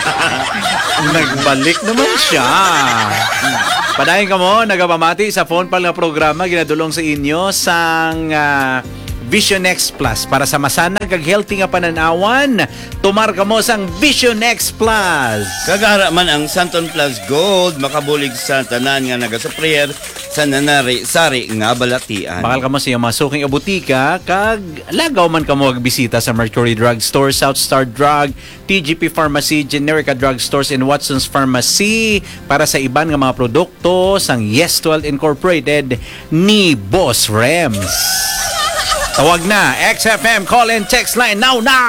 Nagbalik naman siya. Padayon ka mo, nagapamati sa phone pal nga programa ginadulong sa inyo sang Vision X Plus para sa masanag kag healthy nga pananawan. Tumar ka mo sang Vision X Plus. Kagara man ang Santon Plus Gold makabulig sa tanan nga nagasupplier sa nanari sari nga balatian. Bakal ka mo sa mga suking abutika kag lagaw man ka mo bisita sa Mercury Drug Store, South Star Drug, TGP Pharmacy, Generica Drug Stores, and Watson's Pharmacy para sa iban nga mga produkto sang Yes12 Incorporated ni Boss Rems. Tawag na, XFM call and text line now na!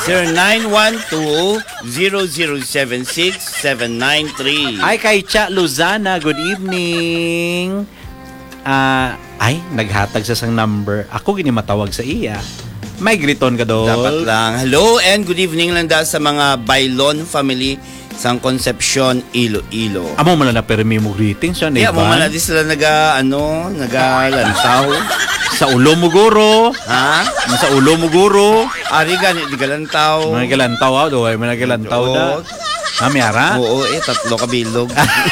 0912-0076-793. Ay, kay Cha Luzana, good evening. Ay, naghatag sa sang number. Ako gini matawag sa iya. May griton ka doon. Dapat lang. Hello and good evening lang da sa mga Bailon family sang Concepcion, Iloilo. Amo mo na permi mo greetings yan, yeah, mo man di sila nagalantaw. Sa ulo mo guro. Ha? Sa ulo mo guro. Ari gani di galantaw. Mga galantaw do, ay mga galantaw da. Mamiara? Oo, tatlo ka bilog.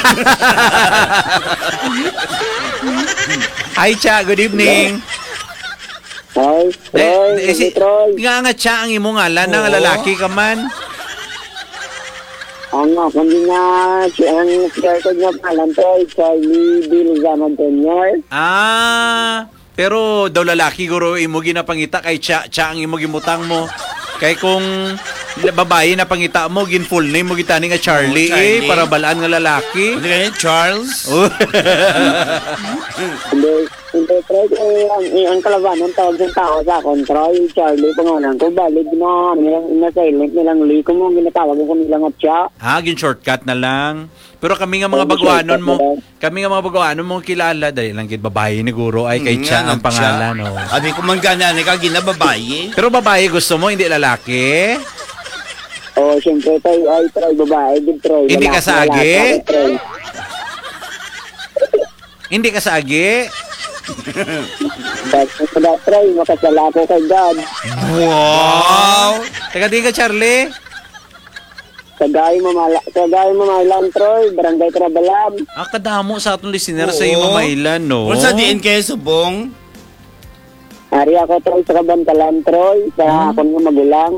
Hi, Cha, good evening. Hi, Troy. Nga Cha ang imong ngalan ng lalaki ka man. Kundi nga, ang record niya palang Troy, Charlie Bill Zamantonyor. Pero daw lalaki guro imo ginapangita kay Cha ang imo gimutang mo. Kay kung babae na pangita mo gin full name mo gitani nga Charlie, Charlie. Para balaan nga lalaki. Hindi ganyan, Charles. Hindi, Troy, ang kalabanan tawag ng tao sa akin, Troy, Charlie, pangalan ko, balik na, silent nilang Lee, kung mga ginatawag ko nilang at siya. Gin shortcut na lang. Pero kami nga mga baguanon mo kilala dali lang gid babae ni guro ay kay Cha ang pangalan, no. Abi ko man gana ni kag babae. Pero babae gusto mo, hindi lalaki? Siyempre, Troy, babae, din Troy. Hindi ka sa agi? Hindi ka sa agi? Troy, makasala ko kay God. Wow! Teka, di ka, Charlie? Sagay Mamailan, Troy, Barangay Trabalam. Kadamo sa atong listener sa iyo Mamailan, no? Kung sa diin kayo subong? Ari ako, Troy, sa Kabantalan, Troy, sa akong magulang.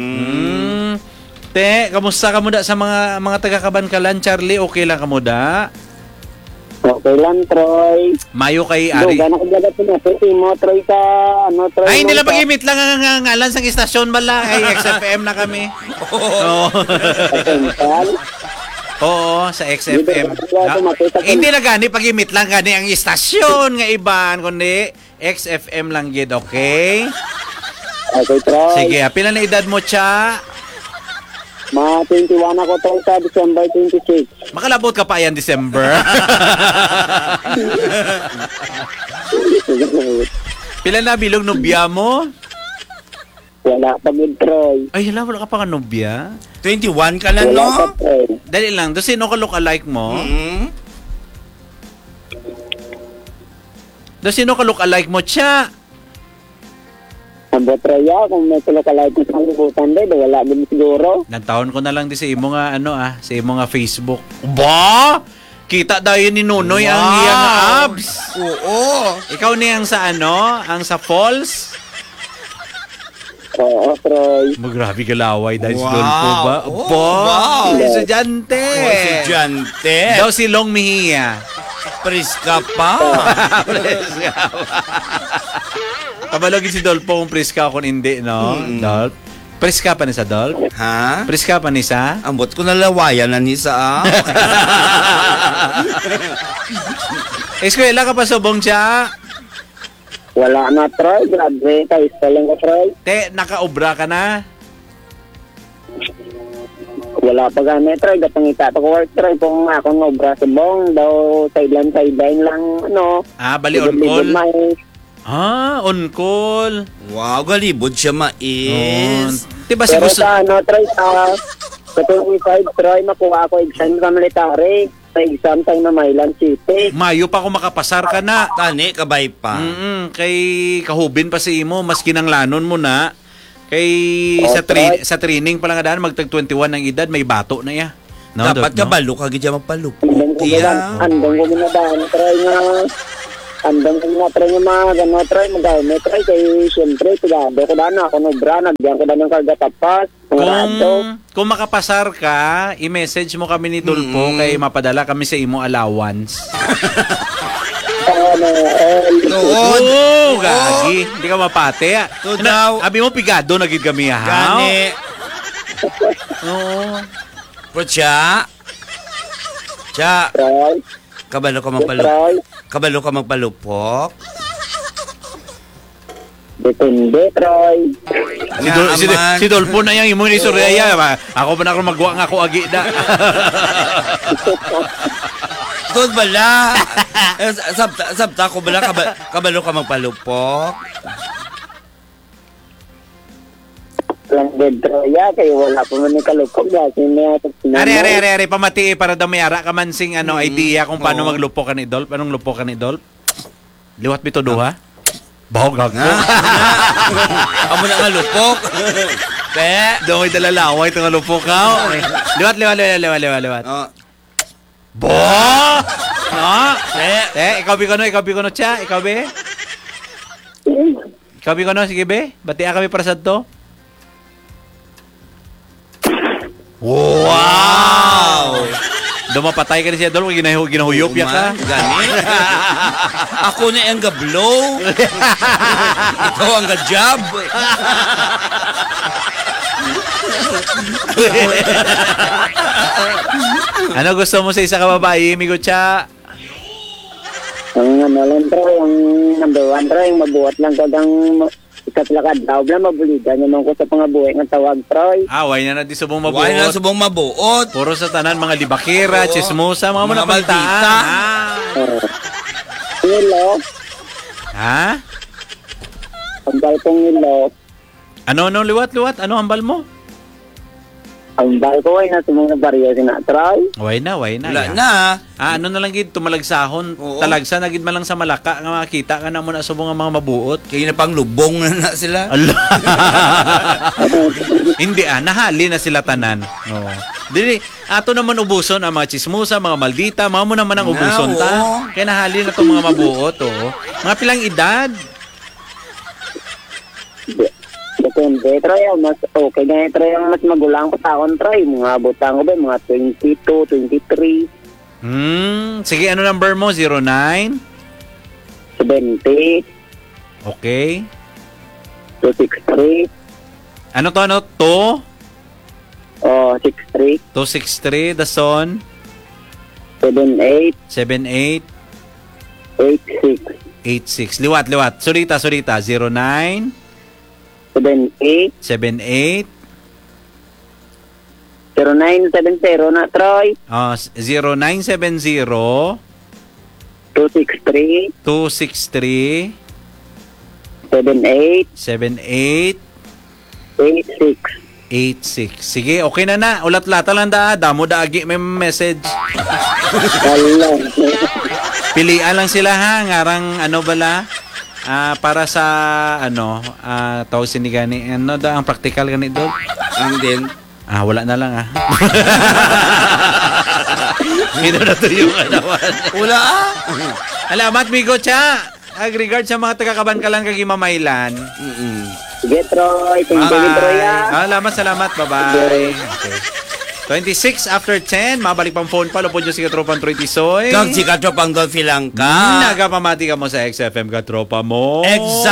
Te, kamusta ka mo da sa mga taga-Kabankalan, Charlie? Okay lang ka mo da? Okay lang, Troy. Mayo kay Ari. Gano'n ko dagat mo, mo, Troy, sa Troy. Ay, hindi lang pag-imit lang ang ngalan sa istasyon bala. Ay, XFM na kami. Oo, sa XFM. Hindi na gani, pag-imit lang gani ang istasyon nga iban, kundi XFM lang gid, okay? Okay, Troy. Sige, pila na edad mo, Cha? 21 ako, Troy, sa December 26. Makalabot ka pa yan, December. Pila na bilog nobya mo? Wala pa gid, Troy. Ay, wala ka pa nga nobya? 21 ka lang, no? Dali lang, doon sino ka look-alike mo? Doon sino ka look-alike mo, Cha? Ang botraya, kung may kalakalay ko sa libutan din, wala din siguro. Nagtaon ko na lang di sa imo nga sa imo nga Facebook. Ba? Kita dayon ni Nunoy ang iyang abs. Oo. Ikaw niyang sa ang sa falls? Oo, Troy. Grabe galaway dahil si Dolpo ba? Wow. Estudyante. Estudyante. Daw si Long Mejia. Priska pa. Priska pa. Kabalogin si Dolpo kung priska kung hindi, no? Dolp? Priska pa ni sa Dolp? Ha? Priska pa ni sa? Ambot ko na lawayan na ni sa Eskwela ka pa subong siya? Wala na, Troy. Grabe, tayo lang ko, Troy. Te, nakaobra ka na? Wala pa gani, Troy. Gatangita to ko work, Troy. Kung akong obra sa bong, daw sideline lang, Bali on call? On call. Wow, galibod siya mais. Diba si Pero gusto... sa Troy, sa 25, Troy, makuha ako exam sa military. Sa exam tayo na Mailan City. Mayo pa kung makapasar ka na. Tani, kabay pa. Kay kahubin pa si imo, mas kinanglanon mo na. Kay Okay. sa training pa lang daan magtag 21 ng edad, may bato na ya. No, Dapat no? kabalo ka gid mapalupo. Andong ko ginadaan, try nga. Andong ko ginatry nga mga gano'n, try mag-gamit, try kay siyempre, pigado ko daan ako nubra, nagyan ko daan ng kargatapas, Kung makapasar ka, i-message mo kami ni Tulpo kay mapadala kami sa imo allowance. Tuod. Oo, gagi. Hindi ka mapate. Tuod daw. Abi mo pigado na gid kami ha. Gani. Oo. Procha. Cha, Try, kabalo ka magpalupok. try, Kabalo ka magpalupok. depende, try. Si Dolpo na yang imo ni Soraya. Ako pa na ako magwa nga ako agi da. Tuod bala. Sabta ko bala kabalo ka magpalupok. Lang dead try, kaya wala pa man ni kalupog, kasi may Are, pamati para daw may ara ka man sing idea kung paano maglupok ka ni Dolp. Anong lupok ka ni Dolp? Liwat bito duha? Bahog ako. Amo na nga lupok. Pe. Daw may dalalaway ito nga lupok ka. Liwat. Oh. Bo! No? Ikaw bi kono, cha. Ikaw be? Ikaw bi kono, sige be? Batia kami para sa to. Wow! Dumapatay ka ni siya doon, ginahuyop ya ka. Gani. Ako na ang gablow. Ikaw ang gajab. Ano gusto mo sa isa ka babae, Migo Cha? Ang ano lang, try, ang number one, try, mabuhat lang kagang ikatlakad daw, bla mabuligan naman ko sa pangabuhay ng tawag, try. Way na di subong mabuot. Why na subong mabuot? Puro sa tanan, mga libakira, Oo. chismosa, mga Mga maldita. maldita. Nilo, Ha? ang balkong nilo, Ano, liwat? Ano hambal mo? ang balko ay nasa mga baryo na try. Way na. Wala ya. na. Ano na lang gid, tumalagsahon. Oo. Talagsa na gid man lang sa Malaka, nga makita ka na mo na subong nga mga mabuot. Kaya na pang lubong na sila. Allah. Hindi nahali na sila tanan. Oo. Dili, ato naman ubuson ang mga chismosa, mga maldita, mga mo naman ang ubuson ta. oo. Kaya nahali na tong mga mabuot, Mga pilang edad? Depende, try, mas okay na try, ang mas magulang pa taon, try. Mga butang ko ba, mga 22, 23, Sige, ano number mo? 09? 70, Okay. 263, Ano to? 63, 263, Dason, 78, 78, 86, 86. Liwat. Surita. 09, 78, 78, 0970 na, try. 0970, 263, 263, 78, 78, 86. 86. Sige, okay na. Ulat-lata lang damo agi may message. Hello. Pilian lang sila ha, ngarang ano bala. Para sa tawag sinigani, ang practical gani do. Ang din. Wala na lang Ito na to yung anawan. Wala Alamat, Migo Cha. Regard sa mga taga-Kabankalan kag Mamaylan. Sige, Troy. Thank you, Troy. Salamat. Bye-bye. Okay. 26 after 10, mabalik pang phone pa. Lupod yung si Katropang Troy Tisoy. Kang si Katropang Dolphy lang ka. Nagapamati ka mo sa XFM Katropa mo. Exact.